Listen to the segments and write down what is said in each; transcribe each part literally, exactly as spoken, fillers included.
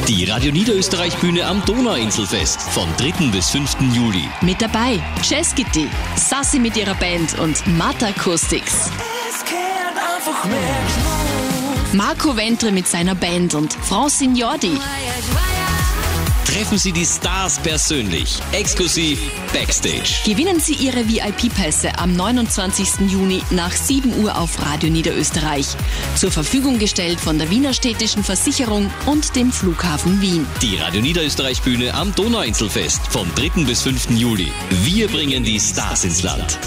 Die Radio Niederösterreich-Bühne am Donauinselfest vom dritten bis fünften Juli. Mit dabei Jazz Gitti, Sassi mit ihrer Band und Matt Acoustics. Marco Ventre mit seiner Band und Francine Jordi. Treffen Sie die Stars persönlich, exklusiv Backstage. Gewinnen Sie Ihre V I P-Pässe am neunundzwanzigsten Juni nach sieben Uhr auf Radio Niederösterreich. Zur Verfügung gestellt von der Wiener Städtischen Versicherung und dem Flughafen Wien. Die Radio Niederösterreich-Bühne am Donauinselfest vom dritten bis fünften Juli. Wir bringen die Stars ins Land.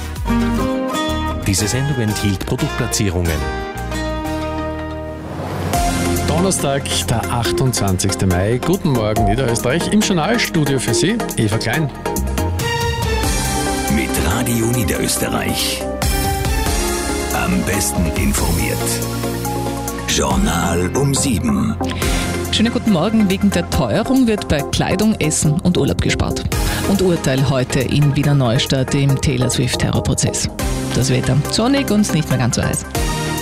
Diese Sendung enthielt Produktplatzierungen. Donnerstag, der achtundzwanzigsten Mai. Guten Morgen, Niederösterreich. Im Journalstudio für Sie, Eva Klein. Mit Radio Niederösterreich. Am besten informiert. Journal um sieben. Schönen guten Morgen. Wegen der Teuerung wird bei Kleidung, Essen und Urlaub gespart. Und Urteil heute in Wiener Neustadt im Taylor Swift-Terrorprozess. Das Wetter sonnig und nicht mehr ganz so heiß.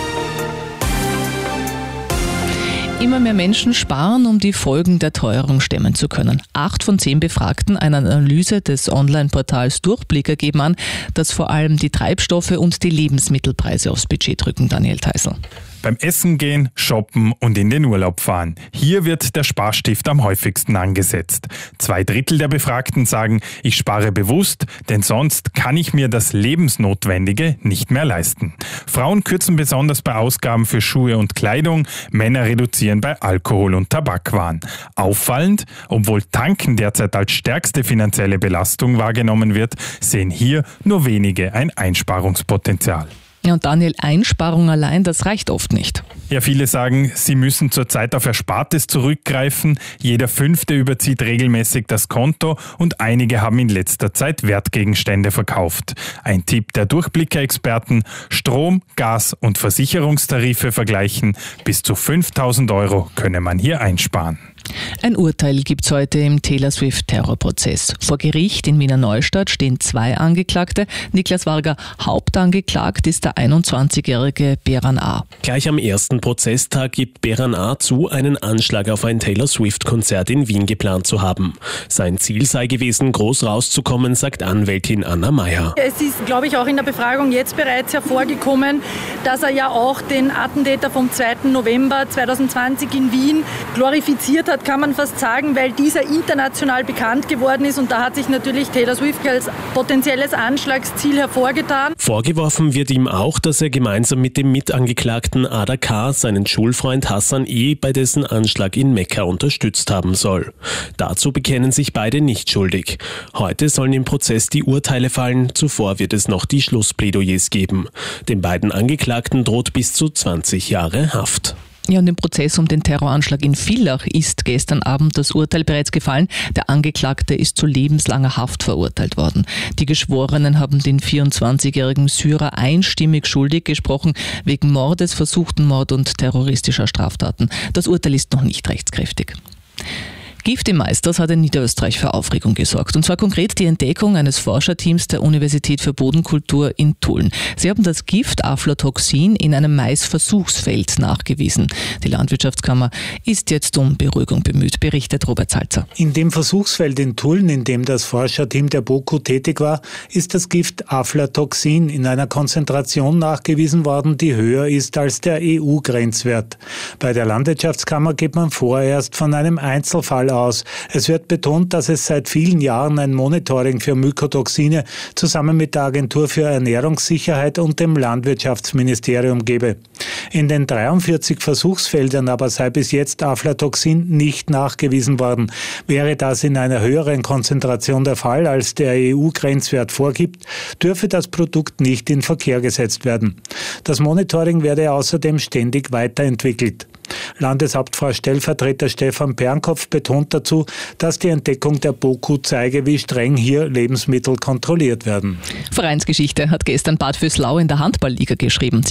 Immer mehr Menschen sparen, um die Folgen der Teuerung stemmen zu können. Acht von zehn Befragten einer Analyse des Online-Portals Durchblicker geben an, dass vor allem die Treibstoffe und die Lebensmittelpreise aufs Budget drücken. Daniel Teisel. Beim Essen gehen, shoppen und in den Urlaub fahren. Hier wird der Sparstift am häufigsten angesetzt. Zwei Drittel der Befragten sagen, ich spare bewusst, denn sonst kann ich mir das Lebensnotwendige nicht mehr leisten. Frauen kürzen besonders bei Ausgaben für Schuhe und Kleidung, Männer reduzieren bei Alkohol und Tabakwaren. Auffallend, obwohl Tanken derzeit als stärkste finanzielle Belastung wahrgenommen wird, sehen hier nur wenige ein Einsparungspotenzial. Ja, und Daniel, Einsparung allein, das reicht oft nicht. Ja, viele sagen, sie müssen zurzeit auf Erspartes zurückgreifen. Jeder Fünfte überzieht regelmäßig das Konto und einige haben in letzter Zeit Wertgegenstände verkauft. Ein Tipp der Durchblicker-Experten: Strom, Gas und Versicherungstarife vergleichen. Bis zu fünftausend Euro könne man hier einsparen. Ein Urteil gibt es heute im Taylor Swift-Terrorprozess. Vor Gericht in Wiener Neustadt stehen zwei Angeklagte. Niklas Varga, hauptangeklagt ist der einundzwanzigjährige Beran A. Gleich am ersten Prozesstag gibt Beran A zu, einen Anschlag auf ein Taylor Swift-Konzert in Wien geplant zu haben. Sein Ziel sei gewesen, groß rauszukommen, sagt Anwältin Anna Meyer. Es ist, glaube ich, auch in der Befragung jetzt bereits hervorgekommen, dass er ja auch den Attentäter vom zweiten November zweitausendzwanzig in Wien glorifiziert hat, kann man fast sagen, weil dieser international bekannt geworden ist, und da hat sich natürlich Taylor Swift als potenzielles Anschlagsziel hervorgetan. Vorgeworfen wird ihm auch, dass er gemeinsam mit dem Mitangeklagten Ada K. seinen Schulfreund Hassan E. bei dessen Anschlag in Mekka unterstützt haben soll. Dazu bekennen sich beide nicht schuldig. Heute sollen im Prozess die Urteile fallen, zuvor wird es noch die Schlussplädoyers geben. Den beiden Angeklagten droht bis zu zwanzig Jahre Haft. Ja, und im Prozess um den Terroranschlag in Villach ist gestern Abend das Urteil bereits gefallen. Der Angeklagte ist zu lebenslanger Haft verurteilt worden. Die Geschworenen haben den vierundzwanzigjährigen Syrer einstimmig schuldig gesprochen wegen Mordes, versuchten Mord und terroristischer Straftaten. Das Urteil ist noch nicht rechtskräftig. Gift im Mais, das hat in Niederösterreich für Aufregung gesorgt. Und zwar konkret die Entdeckung eines Forscherteams der Universität für Bodenkultur in Tulln. Sie haben das Gift Aflatoxin in einem Maisversuchsfeld nachgewiesen. Die Landwirtschaftskammer ist jetzt um Beruhigung bemüht, berichtet Robert Salzer. In dem Versuchsfeld in Tulln, in dem das Forscherteam der BOKU tätig war, ist das Gift Aflatoxin in einer Konzentration nachgewiesen worden, die höher ist als der E U-Grenzwert. Bei der Landwirtschaftskammer geht man vorerst von einem Einzelfall aus. Es wird betont, dass es seit vielen Jahren ein Monitoring für Mykotoxine zusammen mit der Agentur für Ernährungssicherheit und dem Landwirtschaftsministerium gebe. In den dreiundvierzig Versuchsfeldern aber sei bis jetzt Aflatoxin nicht nachgewiesen worden. Wäre das in einer höheren Konzentration der Fall, als der E U-Grenzwert vorgibt, dürfe das Produkt nicht in Verkehr gesetzt werden. Das Monitoring werde außerdem ständig weiterentwickelt. Landeshauptfrau-Stellvertreter Stefan Pernkopf betont dazu, dass die Entdeckung der BOKU zeige, wie streng hier Lebensmittel kontrolliert werden. Vereinsgeschichte hat gestern Bad Vöslau in der Handballliga geschrieben.